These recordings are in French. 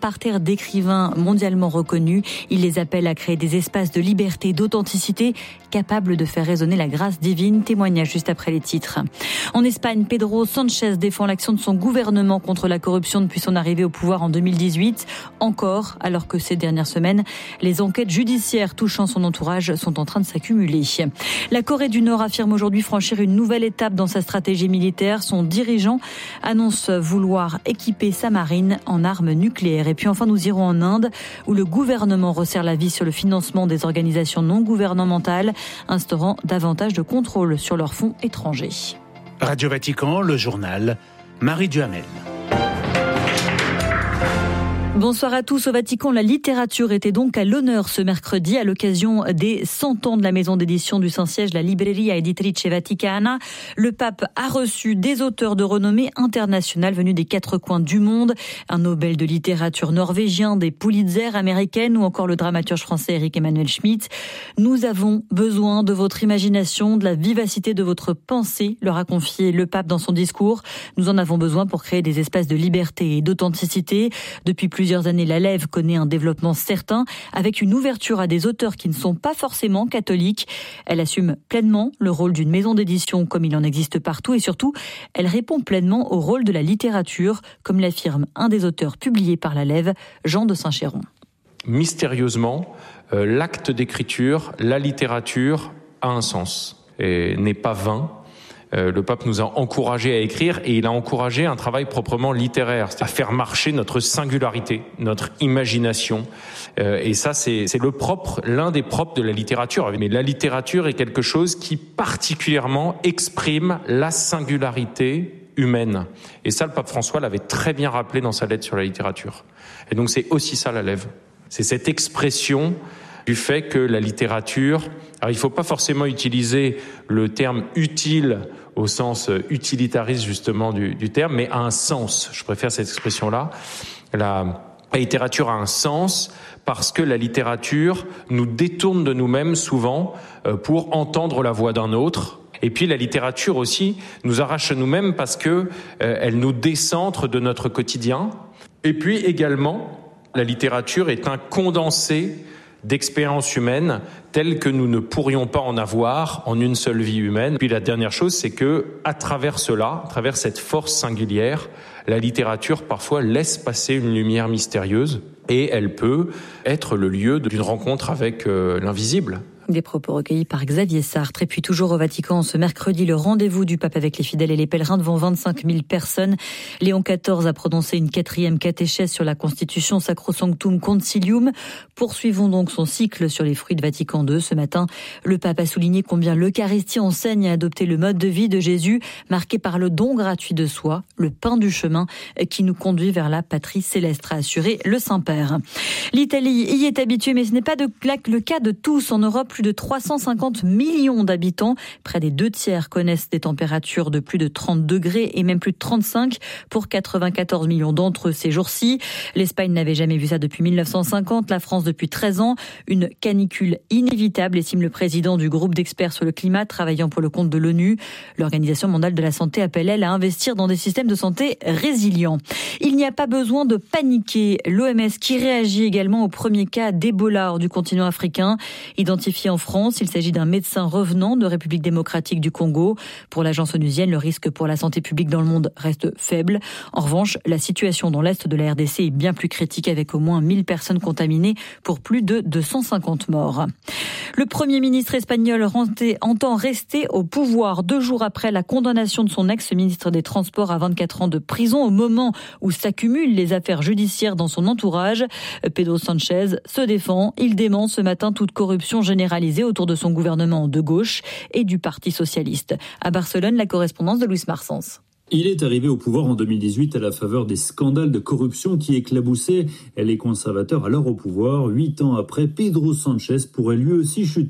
parterre d'écrivains mondialement reconnus. Il les appelle à créer des espaces de liberté et d'authenticité capables de faire résonner la grâce divine. Témoignage juste après les titres. En Espagne, Pedro Sánchez défend l'action de son gouvernement contre la corruption depuis son arrivée au pouvoir en 2018. Encore, alors que ces dernières semaines, les enquêtes judiciaires touchant son entourage sont en train de s'accumuler. La Corée du Nord affirme aujourd'hui franchir une nouvelle étape dans sa stratégie militaire. Son dirigeant annonce vouloir équiper sa marine en armes nucléaires. Et puis enfin, nous irons en Inde, où le gouvernement resserre la vis sur le financement des organisations non gouvernementales, instaurant davantage de contrôle sur leurs fonds étrangers. Radio Vatican, le journal, Marie Duhamel. Bonsoir à tous. Au Vatican, la littérature était donc à l'honneur ce mercredi à l'occasion des 100 ans de la maison d'édition du Saint-Siège, la Libreria Editrice Vaticana. Le pape a reçu des auteurs de renommée internationale venus des 4 coins du monde. Un Nobel de littérature norvégien, des Pulitzer américaines ou encore le dramaturge français Éric Emmanuel Schmitt. Nous avons besoin de votre imagination, de la vivacité de votre pensée, leur a confié le pape dans son discours. Nous en avons besoin pour créer des espaces de liberté et d'authenticité. Depuis plusieurs années, la Lève connaît un développement certain avec une ouverture à des auteurs qui ne sont pas forcément catholiques. Elle assume pleinement le rôle d'une maison d'édition comme il en existe partout et surtout, elle répond pleinement au rôle de la littérature, comme l'affirme un des auteurs publiés par la Lève, Jean de Saint-Chéron. Mystérieusement, l'acte d'écriture, la littérature a un sens et n'est pas vain. Le pape nous a encouragés à écrire et il a encouragé un travail proprement littéraire, c'est-à-dire à faire marcher notre singularité, notre imagination. Et ça, c'est l'un des propres de la littérature. Mais la littérature est quelque chose qui particulièrement exprime la singularité humaine. Et ça, le pape François l'avait très bien rappelé dans sa lettre sur la littérature. Et donc, c'est aussi ça la Lève. C'est cette expression du fait que la littérature, alors il ne faut pas forcément utiliser le terme utile au sens utilitariste justement du terme, mais a un sens. Je préfère cette expression-là. La littérature a un sens parce que la littérature nous détourne de nous-mêmes souvent pour entendre la voix d'un autre. Et puis la littérature aussi nous arrache à nous-mêmes parce que elle nous décentre de notre quotidien. Et puis également, la littérature est un condensé d'expériences humaines telles que nous ne pourrions pas en avoir en une seule vie humaine. Puis la dernière chose, c'est que à travers cela, à travers cette force singulière, la littérature parfois laisse passer une lumière mystérieuse et elle peut être le lieu d'une rencontre avec l'invisible. Des propos recueillis par Xavier Sartre. Et puis toujours au Vatican, ce mercredi, le rendez-vous du pape avec les fidèles et les pèlerins devant 25 000 personnes. Léon XIV a prononcé une 4e catéchèse sur la Constitution Sacrosanctum Concilium. Poursuivons donc son cycle sur les fruits de Vatican II. Ce matin, le pape a souligné combien l'Eucharistie enseigne à adopter le mode de vie de Jésus, marqué par le don gratuit de soi, le pain du chemin qui nous conduit vers la patrie céleste, a assuré le Saint-Père. L'Italie y est habituée, mais ce n'est pas le cas de tous. En Europe, plus de 350 millions d'habitants. Près des 2/3 connaissent des températures de plus de 30 degrés et même plus de 35 pour 94 millions d'entre eux ces jours-ci. L'Espagne n'avait jamais vu ça depuis 1950, la France depuis 13 ans. Une canicule inévitable, estime le président du groupe d'experts sur le climat travaillant pour le compte de l'ONU. L'Organisation mondiale de la santé appelle, elle, à investir dans des systèmes de santé résilients. Il n'y a pas besoin de paniquer. L'OMS qui réagit également au premier cas d'Ebola hors du continent africain. Identifié en France, il s'agit d'un médecin revenant de République démocratique du Congo. Pour l'agence onusienne, le risque pour la santé publique dans le monde reste faible. En revanche, la situation dans l'est de la RDC est bien plus critique avec au moins 1000 personnes contaminées pour plus de 250 morts. Le Premier ministre espagnol entend rester au pouvoir 2 jours après la condamnation de son ex-ministre des Transports à 24 ans de prison au moment où s'accumulent les affaires judiciaires dans son entourage. Pedro Sánchez se défend. Il dément ce matin toute corruption généralisée autour de son gouvernement de gauche et du Parti socialiste. À Barcelone, la correspondance de Luis Marsens. Il est arrivé au pouvoir en 2018 à la faveur des scandales de corruption qui éclaboussaient les conservateurs alors au pouvoir. 8 ans après, Pedro Sánchez pourrait lui aussi chuter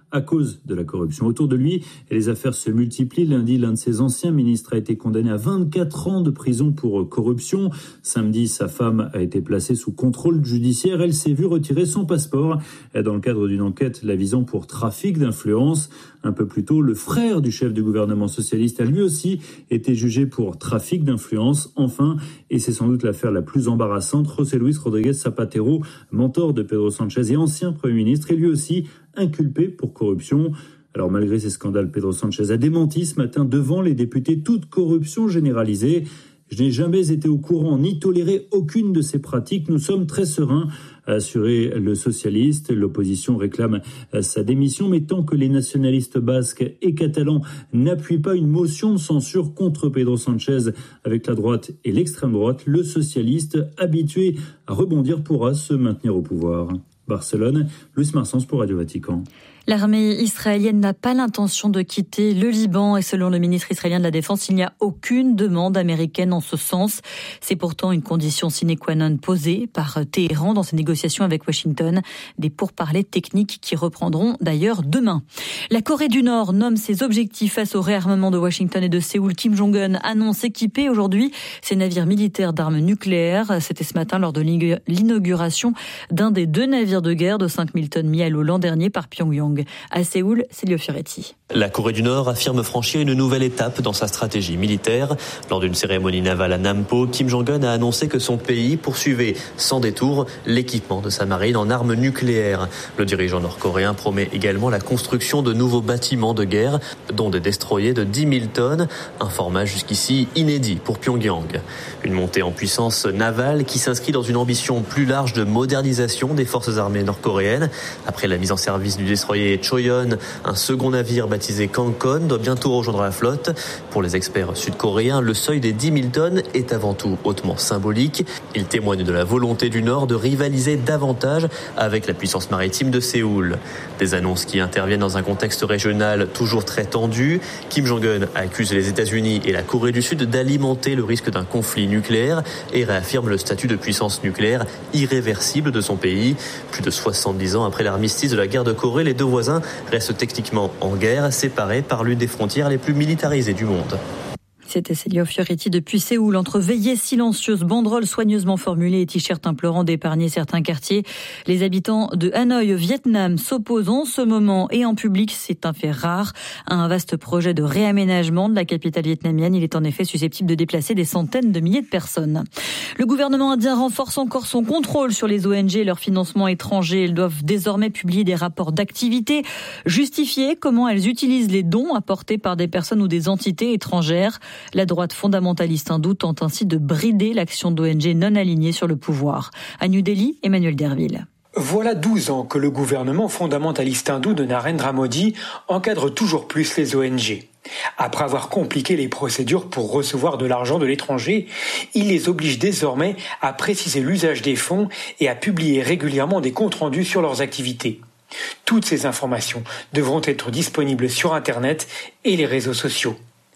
à cause de la corruption autour de lui. Et les affaires se multiplient. Lundi, l'un de ses anciens ministres a été condamné à 24 ans de prison pour corruption. Samedi, sa femme a été placée sous contrôle judiciaire. Elle s'est vue retirer son passeport dans le cadre d'une enquête la visant pour trafic d'influence. Un peu plus tôt, le frère du chef du gouvernement socialiste a lui aussi été jugé pour trafic d'influence. Enfin, et c'est sans doute l'affaire la plus embarrassante, José Luis Rodríguez Zapatero, mentor de Pedro Sánchez et ancien Premier ministre, est lui aussi inculpé pour corruption. Alors malgré ces scandales, Pedro Sánchez a démenti ce matin devant les députés toute corruption généralisée. Je n'ai jamais été au courant ni toléré aucune de ces pratiques. Nous sommes très sereins, a assuré le socialiste. L'opposition réclame sa démission, mais tant que les nationalistes basques et catalans n'appuient pas une motion de censure contre Pedro Sánchez avec la droite et l'extrême droite, le socialiste, habitué à rebondir, pourra se maintenir au pouvoir. Barcelone, Luis Marsens pour Radio Vatican. L'armée israélienne n'a pas l'intention de quitter le Liban et selon le ministre israélien de la Défense, il n'y a aucune demande américaine en ce sens. C'est pourtant une condition sine qua non posée par Téhéran dans ses négociations avec Washington. Des pourparlers techniques qui reprendront d'ailleurs demain. La Corée du Nord nomme ses objectifs face au réarmement de Washington et de Séoul. Kim Jong-un annonce équiper aujourd'hui ses navires militaires d'armes nucléaires. C'était ce matin lors de l'inauguration d'un des 2 navires de guerre de 5000 tonnes mis à l'eau l'an dernier par Pyongyang. À Séoul, Célio Fioretti. La Corée du Nord affirme franchir une nouvelle étape dans sa stratégie militaire. Lors d'une cérémonie navale à Nampo, Kim Jong-un a annoncé que son pays poursuivait sans détour l'équipement de sa marine en armes nucléaires. Le dirigeant nord-coréen promet également la construction de nouveaux bâtiments de guerre, dont des destroyers de 10 000 tonnes, un format jusqu'ici inédit pour Pyongyang. Une montée en puissance navale qui s'inscrit dans une ambition plus large de modernisation des forces armées nord-coréennes. Après la mise en service du destroyer Choyeon, un second navire baptisé Kangkon doit bientôt rejoindre la flotte. Pour les experts sud-coréens, le seuil des 10 000 tonnes est avant tout hautement symbolique. Il témoigne de la volonté du Nord de rivaliser davantage avec la puissance maritime de Séoul. Des annonces qui interviennent dans un contexte régional toujours très tendu. Kim Jong-un accuse les États-Unis et la Corée du Sud d'alimenter le risque d'un conflit nucléaire et réaffirme le statut de puissance nucléaire irréversible de son pays. Plus de 70 ans après l'armistice de la guerre de Corée, les deux voisins restent techniquement en guerre, séparés par l'une des frontières les plus militarisées du monde. C'était Célio Fioretti depuis Séoul. Entre veillées silencieuses, banderoles soigneusement formulées et t-shirts implorant d'épargner certains quartiers, les habitants de Hanoï, au Vietnam, s'opposent en ce moment et en public, c'est un fait rare, à un vaste projet de réaménagement de la capitale vietnamienne. Il est en effet susceptible de déplacer des centaines de milliers de personnes. Le gouvernement indien renforce encore son contrôle sur les ONG et leur financement étranger. Elles doivent désormais publier des rapports d'activité, justifier comment elles utilisent les dons apportés par des personnes ou des entités étrangères. La droite fondamentaliste hindoue tente ainsi de brider l'action d'ONG non alignées sur le pouvoir. À New Delhi, Emmanuel Derville. Voilà 12 ans que le gouvernement fondamentaliste hindou de Narendra Modi encadre toujours plus les ONG. Après avoir compliqué les procédures pour recevoir de l'argent de l'étranger, il les oblige désormais à préciser l'usage des fonds et à publier régulièrement des comptes rendus sur leurs activités. Toutes ces informations devront être disponibles sur Internet et les réseaux sociaux.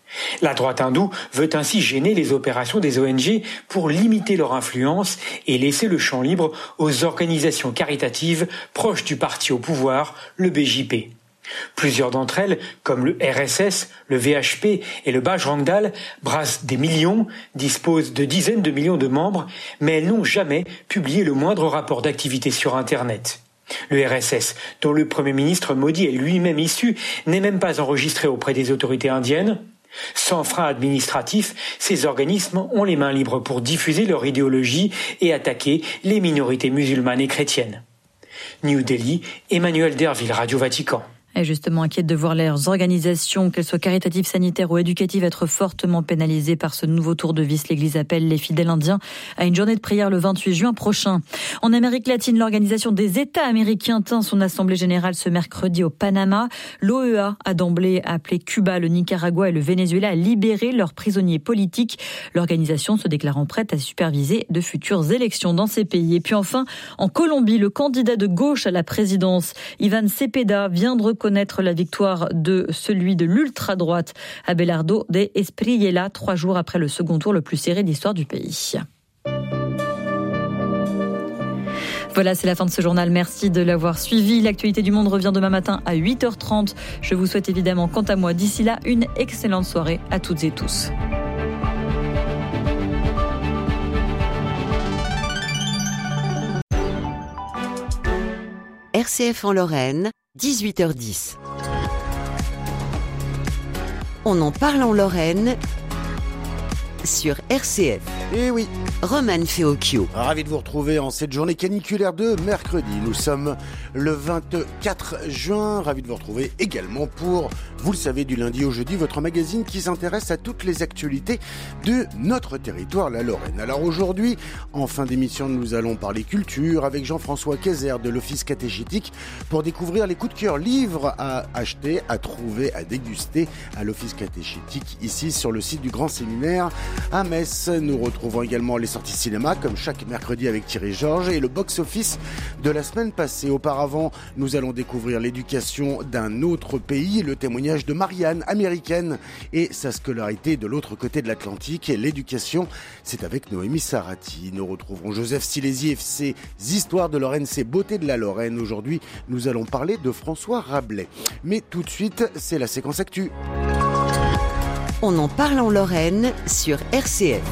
La droite hindoue veut ainsi gêner les opérations des ONG pour limiter leur influence et laisser le champ libre aux organisations caritatives proches du parti au pouvoir, le BJP. Plusieurs d'entre elles, comme le RSS, le VHP et le Bajrang Dal, brassent des millions, disposent de dizaines de millions de membres, mais elles n'ont jamais publié le moindre rapport d'activité sur Internet. Le RSS, dont le Premier ministre Modi est lui-même issu, n'est même pas enregistré auprès des autorités indiennes. Sans frein administratif, ces organismes ont les mains libres pour diffuser leur idéologie et attaquer les minorités musulmanes et chrétiennes. New Delhi, Emmanuel Derville, Radio Vatican. Et justement inquiète de voir leurs organisations, qu'elles soient caritatives, sanitaires ou éducatives, être fortement pénalisées par ce nouveau tour de vis. L'Église appelle les fidèles indiens à une journée de prière le 28 juin prochain. En Amérique latine, l'Organisation des États américains tient son assemblée générale ce mercredi au Panama. L'OEA a d'emblée appelé Cuba, le Nicaragua et le Venezuela à libérer leurs prisonniers politiques. L'organisation se déclarant prête à superviser de futures élections dans ces pays. Et puis enfin, en Colombie, le candidat de gauche à la présidence, Iván Cepeda, vient de connaître la victoire de celui de l'ultra-droite Abelardo de Espriella, 3 jours après le second tour le plus serré d'histoire du pays. Voilà, c'est la fin de ce journal. Merci de l'avoir suivi. L'actualité du monde revient demain matin à 8h30. Je vous souhaite évidemment, quant à moi, d'ici là, une excellente soirée à toutes et tous. RCF en Lorraine, 18h10. On en parle en Lorraine sur RCF. Eh oui, Roman Feocchio. ravi de vous retrouver en cette journée caniculaire de mercredi. Nous sommes le 24 juin. Ravi de vous retrouver également pour, vous le savez, du lundi au jeudi, votre magazine qui s'intéresse à toutes les actualités de notre territoire, la Lorraine. Alors aujourd'hui, en fin d'émission, nous allons parler culture avec Jean-François Kayser de l'Office catéchétique pour découvrir les coups de cœur livres à acheter, à trouver, à déguster à l'Office catéchétique ici sur le site du Grand Séminaire à Metz. Nous retrouvons également les sorties cinéma comme chaque mercredi avec Thierry Georges et le box-office de la semaine passée. Auparavant, nous allons découvrir l'éducation d'un autre pays, le témoignage de Marianne, américaine, et sa scolarité de l'autre côté de l'Atlantique. Et l'éducation, c'est avec Noémie Sarati. Nous retrouverons Joseph Silési et ses histoires de Lorraine, ses beautés de la Lorraine. Aujourd'hui, nous allons parler de François Rabelais. Mais tout de suite, c'est la séquence actu. On en parle en Lorraine sur RCF.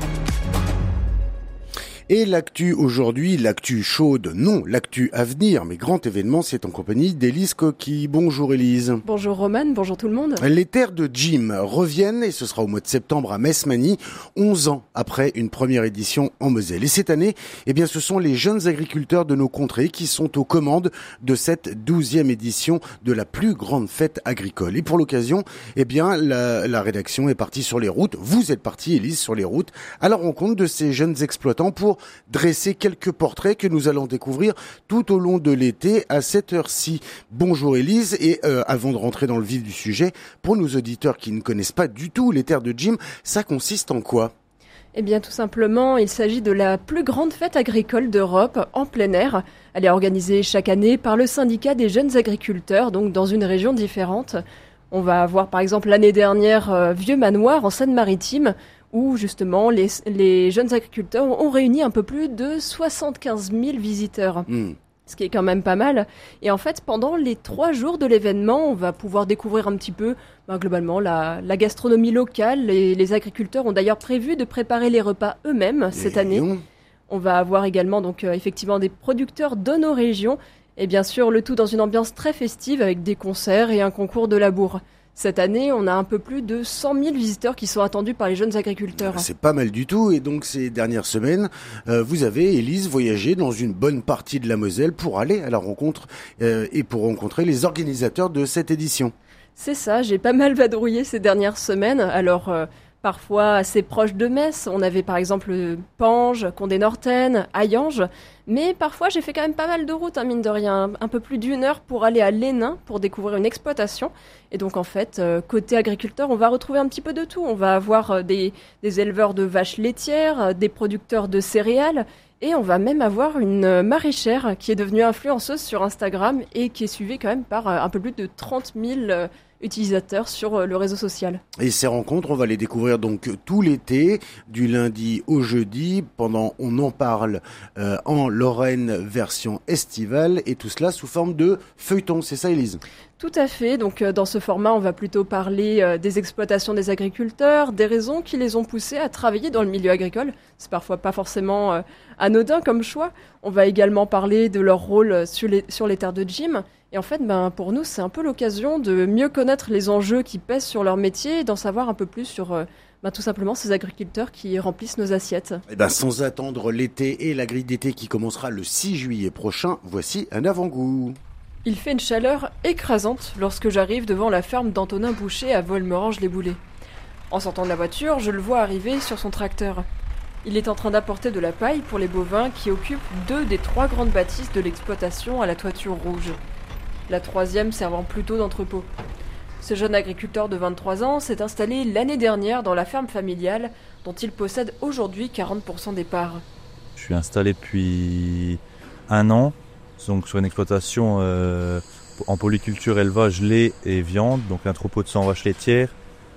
Et l'actu aujourd'hui, l'actu chaude, non, l'actu à venir, mais grand événement, c'est en compagnie d'Élise Coqui. Bonjour Élise. Bonjour Roman, bonjour tout le monde. Les terres de Jim reviennent et ce sera au mois de septembre à Metz-Magny, 11 ans après une première édition en Moselle. Et cette année, eh bien, ce sont les jeunes agriculteurs de nos contrées qui sont aux commandes de cette 12e édition de la plus grande fête agricole. Et pour l'occasion, eh bien, la rédaction est partie sur les routes. Vous êtes partie, Élise, sur les routes à la rencontre de ces jeunes exploitants pour dresser quelques portraits que nous allons découvrir tout au long de l'été à cette heure-ci. Bonjour Élise, et avant de rentrer dans le vif du sujet, pour nos auditeurs qui ne connaissent pas du tout les terres de Jim, ça consiste en quoi ? Eh bien tout simplement, il s'agit de la plus grande fête agricole d'Europe en plein air. Elle est organisée chaque année par le syndicat des jeunes agriculteurs, donc dans une région différente. On va avoir par exemple l'année dernière Vieux Manoir en Seine-Maritime, où justement les jeunes agriculteurs ont réuni un peu plus de 75 000 visiteurs. Ce qui est quand même pas mal. Et en fait, pendant les 3 jours de l'événement, on va pouvoir découvrir un petit peu, globalement, la gastronomie locale. Les agriculteurs ont d'ailleurs prévu de préparer les repas eux-mêmes cette année. On va avoir également donc effectivement des producteurs de nos régions. Et bien sûr, le tout dans une ambiance très festive avec des concerts et un concours de labour. Cette année, on a un peu plus de 100 000 visiteurs qui sont attendus par les jeunes agriculteurs. C'est pas mal du tout. Et donc, ces dernières semaines, vous avez, Élise, voyagé dans une bonne partie de la Moselle pour aller à la rencontre et pour rencontrer les organisateurs de cette édition. C'est ça, j'ai pas mal vadrouillé ces dernières semaines. Alors, parfois assez proche de Metz, on avait par exemple Pange, Condé-Nortaine, Hayange. Mais parfois, j'ai fait quand même pas mal de routes, mine de rien. Un peu plus d'1 heure pour aller à Lénin, pour découvrir une exploitation. Et donc, en fait, côté agriculteur, on va retrouver un petit peu de tout. On va avoir des éleveurs de vaches laitières, des producteurs de céréales. Et on va même avoir une maraîchère qui est devenue influenceuse sur Instagram et qui est suivie quand même par un peu plus de 30 000 utilisateurs sur le réseau social. Et ces rencontres, on va les découvrir donc tout l'été, du lundi au jeudi, pendant On en parle en Lorraine version estivale, et tout cela sous forme de feuilleton, c'est ça Élise ? Tout à fait, donc dans ce format, on va plutôt parler des exploitations des agriculteurs, des raisons qui les ont poussés à travailler dans le milieu agricole. C'est parfois pas forcément anodin comme choix. On va également parler de leur rôle sur les terres de Jim. Et en fait, pour nous, c'est un peu l'occasion de mieux connaître les enjeux qui pèsent sur leur métier et d'en savoir un peu plus sur tout simplement ces agriculteurs qui remplissent nos assiettes. Et sans attendre l'été et la grille d'été qui commencera le 6 juillet prochain, voici un avant-goût. Il fait une chaleur écrasante lorsque j'arrive devant la ferme d'Antonin Boucher à Volmerange-les-Boulets. En sortant de la voiture, je le vois arriver sur son tracteur. Il est en train d'apporter de la paille pour les bovins qui occupent 2 des 3 grandes bâtisses de l'exploitation à la toiture rouge. La 3e servant plutôt d'entrepôt. Ce jeune agriculteur de 23 ans s'est installé l'année dernière dans la ferme familiale dont il possède aujourd'hui 40% des parts. Je suis installé depuis 1 an, donc sur une exploitation en polyculture, élevage, lait et viande, donc un troupeau de 100 vaches laitières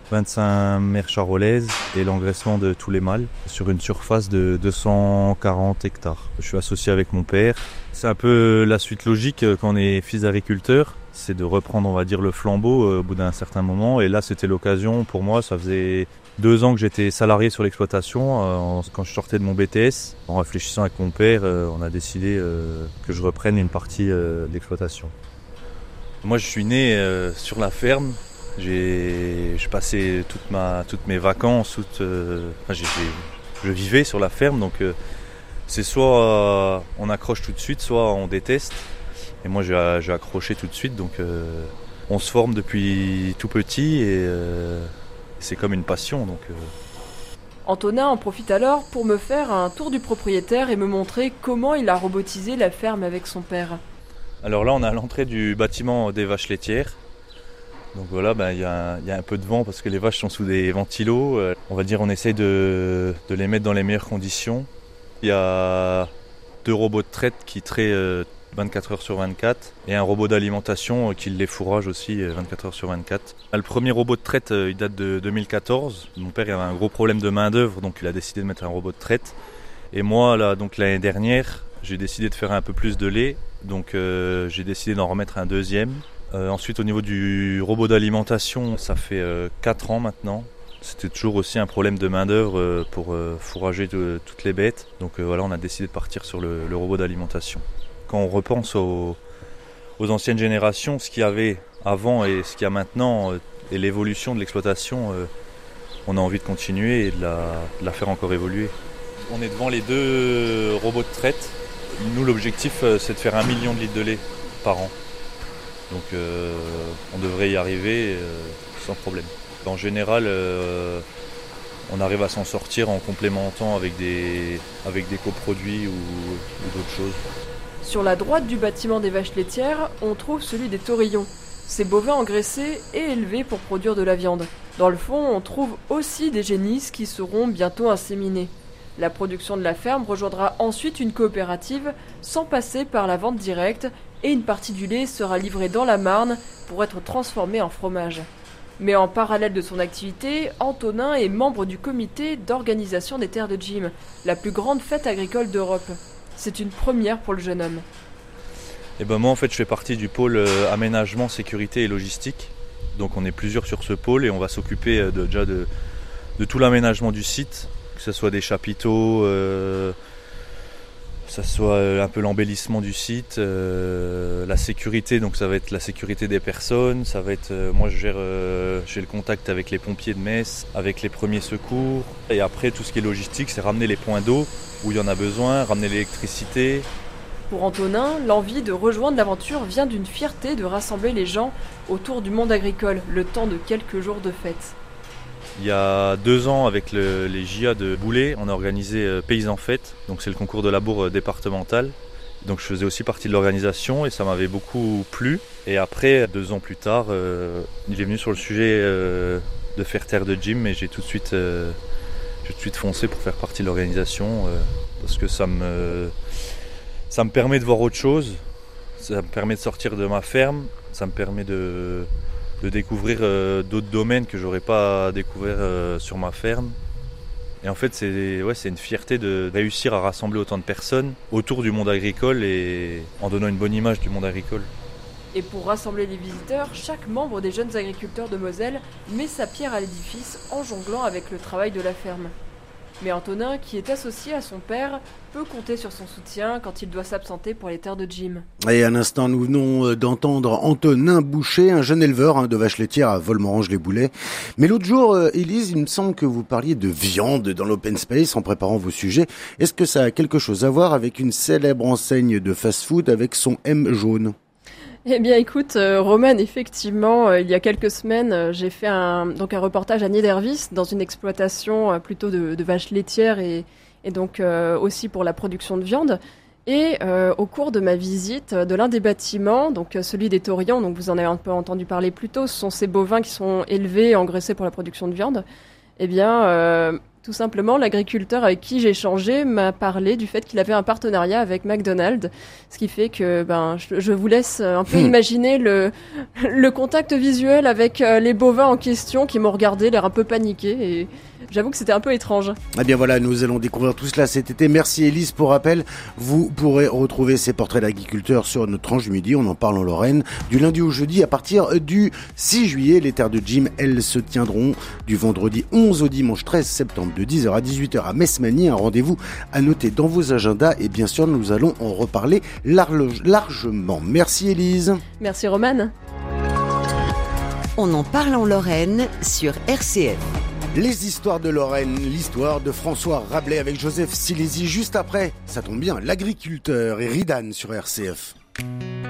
25 mères charolaises et l'engraissement de tous les mâles sur une surface de 240 hectares. Je suis associé avec mon père. C'est un peu la suite logique quand on est fils d'agriculteur. C'est de reprendre, on va dire, le flambeau au bout d'un certain moment. Et là, c'était l'occasion pour moi. Ça faisait 2 ans que j'étais salarié sur l'exploitation. Quand je sortais de mon BTS, en réfléchissant avec mon père, on a décidé que je reprenne une partie de l'exploitation. Moi, je suis né sur la ferme. J'ai passé toutes mes vacances, je vivais sur la ferme, donc c'est soit on accroche tout de suite, soit on déteste. Et moi j'ai accroché tout de suite, donc on se forme depuis tout petit et c'est comme une passion. Antonin en profite alors pour me faire un tour du propriétaire et me montrer comment il a robotisé la ferme avec son père. Alors là on est à l'entrée du bâtiment des vaches laitières. Donc voilà, y a un peu de vent parce que les vaches sont sous des ventilos. On va dire on essaye de les mettre dans les meilleures conditions. Il y a 2 robots de traite qui traient 24 heures sur 24 et un robot d'alimentation qui les fourrage aussi 24 heures sur 24. Le premier robot de traite il date de 2014. Mon père avait un gros problème de main d'œuvre, donc il a décidé de mettre un robot de traite. Et moi là, donc l'année dernière, j'ai décidé de faire un peu plus de lait, donc j'ai décidé d'en remettre un deuxième. Ensuite au niveau du robot d'alimentation, ça fait 4 ans maintenant. C'était toujours aussi un problème de main d'œuvre pour fourrager toutes les bêtes. Donc voilà, on a décidé de partir sur le robot d'alimentation. Quand on repense aux anciennes générations, ce qu'il y avait avant et ce qu'il y a maintenant, et l'évolution de l'exploitation, on a envie de continuer et de la faire encore évoluer. On est devant les 2 robots de traite. Nous, l'objectif, c'est de faire 1 million de litres de lait par an. Donc on devrait y arriver sans problème. En général, on arrive à s'en sortir en complémentant avec des coproduits ou d'autres choses. Sur la droite du bâtiment des vaches laitières, on trouve celui des taurillons. Ces bovins engraissés et élevés pour produire de la viande. Dans le fond, on trouve aussi des génisses qui seront bientôt inséminées. La production de la ferme rejoindra ensuite une coopérative sans passer par la vente directe et une partie du lait sera livrée dans la Marne pour être transformée en fromage. Mais en parallèle de son activité, Antonin est membre du comité d'organisation des terres de Gym, la plus grande fête agricole d'Europe. C'est une première pour le jeune homme. Et moi en fait je fais partie du pôle aménagement, sécurité et logistique. Donc on est plusieurs sur ce pôle et on va s'occuper de tout l'aménagement du site, que ce soit des chapiteaux, que ce soit un peu l'embellissement du site, la sécurité, donc ça va être la sécurité des personnes, ça va être, moi j'ai le contact avec les pompiers de Metz, avec les premiers secours, et après tout ce qui est logistique, c'est ramener les points d'eau où il y en a besoin, ramener l'électricité. Pour Antonin, l'envie de rejoindre l'aventure vient d'une fierté de rassembler les gens autour du monde agricole, le temps de quelques jours de fête. Il y a 2 ans, avec les JA de Boulay, on a organisé Paysans Fête, donc c'est le concours de labour départemental. Donc je faisais aussi partie de l'organisation et ça m'avait beaucoup plu. Et après, 2 ans plus tard, il est venu sur le sujet de faire terre de gym et j'ai tout de suite foncé pour faire partie de l'organisation parce que ça me permet de voir autre chose, ça me permet de sortir de ma ferme, ça me permet de découvrir d'autres domaines que j'aurais pas découvert sur ma ferme. Et en fait, c'est une fierté de réussir à rassembler autant de personnes autour du monde agricole et en donnant une bonne image du monde agricole. Et pour rassembler les visiteurs, chaque membre des jeunes agriculteurs de Moselle met sa pierre à l'édifice en jonglant avec le travail de la ferme. Mais Antonin, qui est associé à son père, peut compter sur son soutien quand il doit s'absenter pour les terres de Gym. Et à l'instant, nous venons d'entendre Antonin Boucher, un jeune éleveur de vaches laitières à Volmorange-les-Boulets. Mais l'autre jour, Élise, il me semble que vous parliez de viande dans l'open space en préparant vos sujets. Est-ce que ça a quelque chose à voir avec une célèbre enseigne de fast-food avec son M jaune ? Eh bien écoute, Roman, effectivement, il y a quelques semaines, j'ai fait un reportage à Niederwies dans une exploitation plutôt de vaches laitières et donc aussi pour la production de viande. Et au cours de ma visite de l'un des bâtiments, donc celui des taurillons, donc vous en avez un peu entendu parler plus tôt, ce sont ces bovins qui sont élevés et engraissés pour la production de viande. Eh bien, tout Tout simplement, l'agriculteur avec qui j'ai échangé m'a parlé du fait qu'il avait un partenariat avec McDonald's, ce qui fait que je vous laisse un peu imaginer le contact visuel avec les bovins en question qui m'ont regardé, l'air un peu paniqué, et j'avoue que c'était un peu étrange. Eh bien voilà, nous allons découvrir tout cela cet été. Merci Élise. Pour rappel, vous pourrez retrouver ces portraits d'agriculteurs sur notre tranche du midi. On en parle en Lorraine du lundi au jeudi à partir du 6 juillet. Les terres de Jim, elles se tiendront du vendredi 11 au dimanche 13 septembre de 10h à 18h à Mesmanie. Un rendez-vous à noter dans vos agendas et bien sûr nous allons en reparler largement. Merci Élise. Merci Romane. On en parle en Lorraine sur RCF. Les histoires de Lorraine, l'histoire de François Rabelais avec Joseph Silési juste après. Ça tombe bien, l'agriculteur et Ridane sur RCF.